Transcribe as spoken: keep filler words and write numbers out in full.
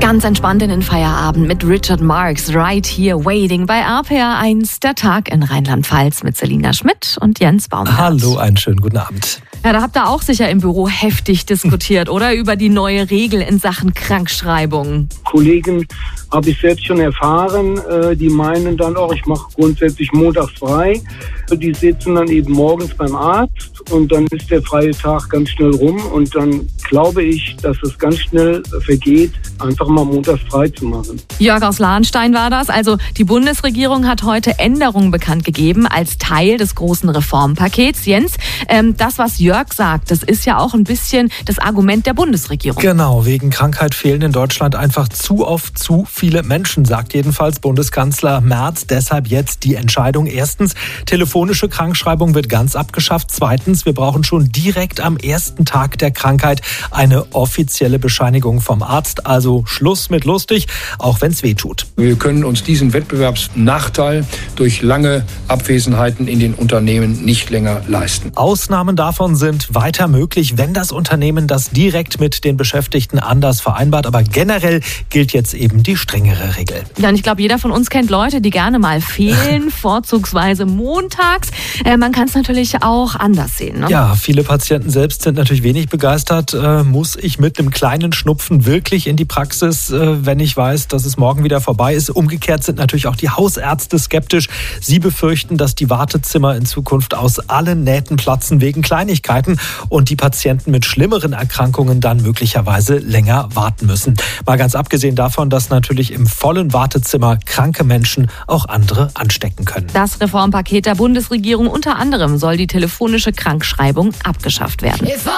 Ganz entspannt in den Feierabend mit Richard Marx, Right Here Waiting bei R P R eins, der Tag in Rheinland-Pfalz mit Selina Schmidt und Jens Baumgart. Hallo, einen schönen guten Abend. Ja, da habt ihr auch sicher im Büro heftig diskutiert, oder? Über die neue Regel in Sachen Krankschreibung. Kollegen habe ich selbst schon erfahren, die meinen dann auch, ich mache grundsätzlich montags frei. Die sitzen dann eben morgens beim Arzt und dann ist der freie Tag ganz schnell rum und dann glaube ich, dass es ganz schnell vergeht, einfach mal montags frei zu machen. Jörg aus Lahnstein war das. Also die Bundesregierung hat heute Änderungen bekannt gegeben als Teil des großen Reformpakets. Jens, ähm, das, was Jörg sagt, das ist ja auch ein bisschen das Argument der Bundesregierung. Genau, wegen Krankheit fehlen in Deutschland einfach zu oft zu viele Menschen, sagt jedenfalls Bundeskanzler Merz. Deshalb jetzt die Entscheidung. Erstens, telefonische Krankschreibung wird ganz abgeschafft. Zweitens, wir brauchen schon direkt am ersten Tag der Krankheit eine offizielle Bescheinigung vom Arzt. Also Schluss mit lustig, auch wenn es weh tut. Wir können uns diesen Wettbewerbsnachteil durch lange Abwesenheiten in den Unternehmen nicht länger leisten. Ausnahmen davon sind weiter möglich, wenn das Unternehmen das direkt mit den Beschäftigten anders vereinbart. Aber generell gilt jetzt eben die strengere Regel. Ja, und ich glaube, jeder von uns kennt Leute, die gerne mal fehlen, vorzugsweise montags. Äh, man kann es natürlich auch anders sehen, ne? Ja, viele Patienten selbst sind natürlich wenig begeistert. Äh, muss ich mit einem kleinen Schnupfen wirklich in die Praxis, äh, wenn ich weiß, dass es morgen wieder vorbei ist? Umgekehrt sind natürlich auch die Hausärzte skeptisch. Sie befürchten, dass die Wartezimmer in Zukunft aus allen Nähten platzen wegen Kleinigkeiten und die Patienten mit schlimmeren Erkrankungen dann möglicherweise länger warten müssen. Mal ganz abgesehen davon, dass natürlich im vollen Wartezimmer kranke Menschen auch andere anstecken können. Das Reformpaket der Bundesregierung unter anderem soll die telefonische Krankschreibung abgeschafft werden.